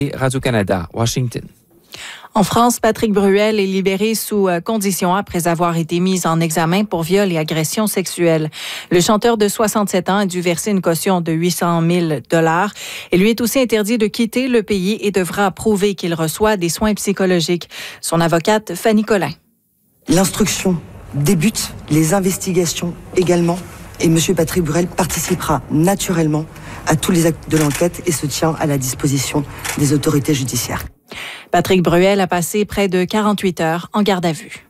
Radio-Canada, Washington. En France, Patrick Bruel est libéré sous condition après avoir été mis en examen pour viol et agression sexuelle. Le chanteur de 67 ans a dû verser une caution de 800 000 $ et lui est aussi interdit de quitter le pays et devra prouver qu'il reçoit des soins psychologiques. Son avocate, Fanny Collin. L'instruction débute, les investigations également, et M. Patrick Bruel participera naturellement à tous les actes de l'enquête et se tient à la disposition des autorités judiciaires. Patrick Bruel a passé près de 48 heures en garde à vue.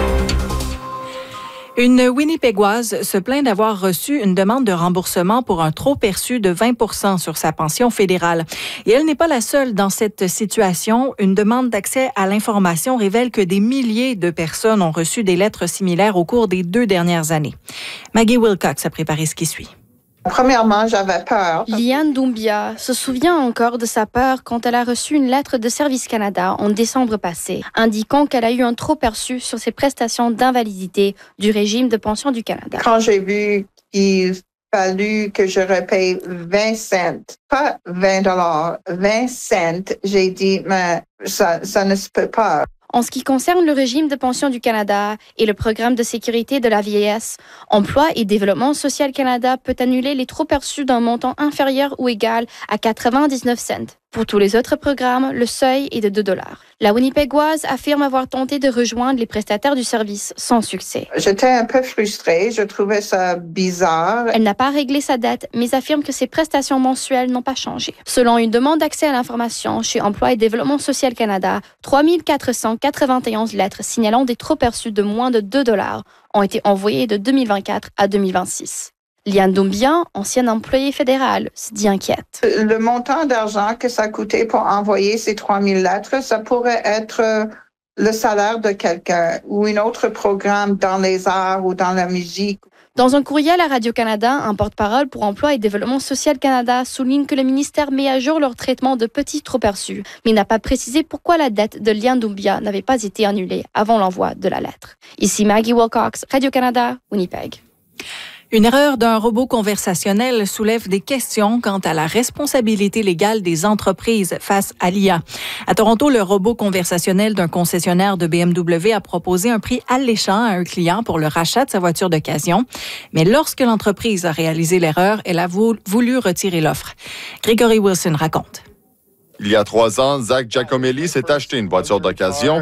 Une Winnipégoise se plaint d'avoir reçu une demande de remboursement pour un trop-perçu de 20 % sur sa pension fédérale. Et elle n'est pas la seule dans cette situation. Une demande d'accès à l'information révèle que des milliers de personnes ont reçu des lettres similaires au cours des 2 dernières années. Maggie Wilcox a préparé ce qui suit. Premièrement, j'avais peur. Liane Doumbia se souvient encore de sa peur quand elle a reçu une lettre de Service Canada en décembre passé, indiquant qu'elle a eu un trop-perçu sur ses prestations d'invalidité du régime de pension du Canada. Quand j'ai vu qu'il fallu que je repaye 20 cents, pas 20 $, 20 cents, j'ai dit, mais ça ne se peut pas. En ce qui concerne le régime de pension du Canada et le programme de sécurité de la vieillesse, Emploi et Développement social Canada peut annuler les trop-perçus d'un montant inférieur ou égal à 99 cents. Pour tous les autres programmes, le seuil est de 2 $. La Winnipégoise affirme avoir tenté de rejoindre les prestataires du service sans succès. J'étais un peu frustrée, je trouvais ça bizarre. Elle n'a pas réglé sa dette, mais affirme que ses prestations mensuelles n'ont pas changé. Selon une demande d'accès à l'information chez Emploi et Développement social Canada, 3 491 lettres signalant des trop-perçus de moins de 2 $ ont été envoyées de 2024 à 2026. Liane Doumbia, ancienne employée fédérale, se dit inquiète. Le montant d'argent que ça coûtait pour envoyer ces 3000 lettres, ça pourrait être le salaire de quelqu'un ou un autre programme dans les arts ou dans la musique. Dans un courriel à Radio-Canada, un porte-parole pour Emploi et Développement social Canada souligne que le ministère met à jour leur traitement de petits trop-perçus, mais n'a pas précisé pourquoi la dette de Liane Doumbia n'avait pas été annulée avant l'envoi de la lettre. Ici Maggie Wilcox, Radio-Canada, Winnipeg. Une erreur d'un robot conversationnel soulève des questions quant à la responsabilité légale des entreprises face à l'IA. À Toronto, le robot conversationnel d'un concessionnaire de BMW a proposé un prix alléchant à un client pour le rachat de sa voiture d'occasion. Mais lorsque l'entreprise a réalisé l'erreur, elle a voulu retirer l'offre. Gregory Wilson raconte. Il y a 3 ans, Zach Giacomelli s'est acheté une voiture d'occasion.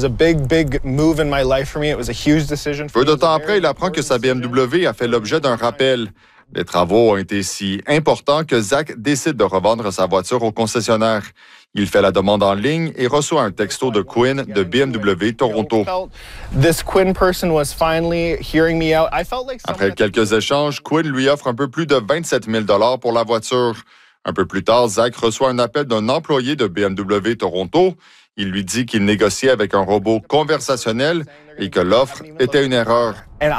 Peu de temps après, il apprend que sa BMW a fait l'objet d'un rappel. Les travaux ont été si importants que Zach décide de revendre sa voiture au concessionnaire. Il fait la demande en ligne et reçoit un texto de Quinn de BMW Toronto. Après quelques échanges, Quinn lui offre un peu plus de 27 000 $ pour la voiture. Un peu plus tard, Zach reçoit un appel d'un employé de BMW Toronto. Il lui dit qu'il négociait avec un robot conversationnel et que l'offre était une erreur.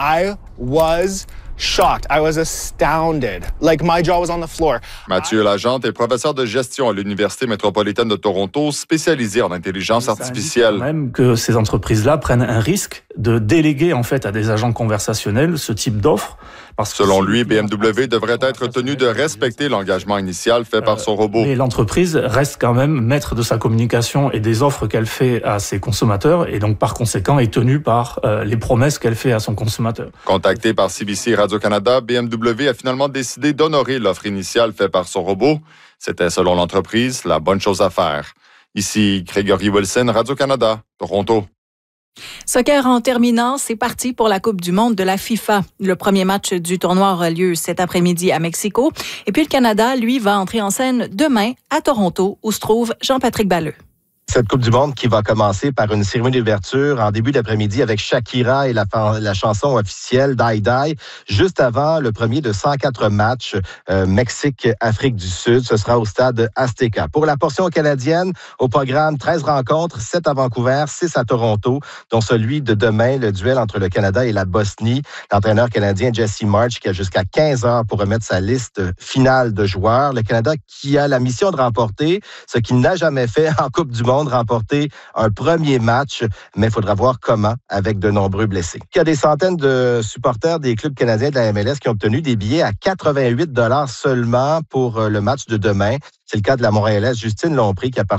Shocked. I was astounded. Like my jaw was on the floor. Mathieu Lagente est professeur de gestion à l'Université métropolitaine de Toronto, spécialisé en intelligence artificielle. Même que ces entreprises-là prennent un risque de déléguer en fait à des agents conversationnels ce type d'offre. Selon lui, BMW devrait être tenu de respecter l'engagement initial fait par son robot. Mais l'entreprise reste quand même maître de sa communication et des offres qu'elle fait à ses consommateurs et donc par conséquent est tenue par les promesses qu'elle fait à son consommateur. Contacté par CBC Radio-Canada, BMW a finalement décidé d'honorer l'offre initiale faite par son robot. C'était, selon l'entreprise, la bonne chose à faire. Ici, Gregory Wilson, Radio-Canada, Toronto. Soccer en terminant, c'est parti pour la Coupe du monde de la FIFA. Le premier match du tournoi aura lieu cet après-midi à Mexico. Et puis le Canada, lui, va entrer en scène demain à Toronto, où se trouve Jean-Patrick Balleux. Cette Coupe du monde qui va commencer par une cérémonie d'ouverture en début d'après-midi avec Shakira et la chanson officielle Die Die, juste avant le premier de 104 matchs Mexique-Afrique du Sud. Ce sera au stade Azteca. Pour la portion canadienne, au programme 13 rencontres, 7 à Vancouver, 6 à Toronto, dont celui de demain, le duel entre le Canada et la Bosnie. L'entraîneur canadien Jesse March qui a jusqu'à 15 heures pour remettre sa liste finale de joueurs. Le Canada qui a la mission de remporter ce qu'il n'a jamais fait en Coupe du monde, monde remporter un premier match, mais il faudra voir comment avec de nombreux blessés. Il y a des centaines de supporters des clubs canadiens de la MLS qui ont obtenu des billets à 88 $ seulement pour le match de demain. C'est le cas de la Montréalaise Justine Lompré qui a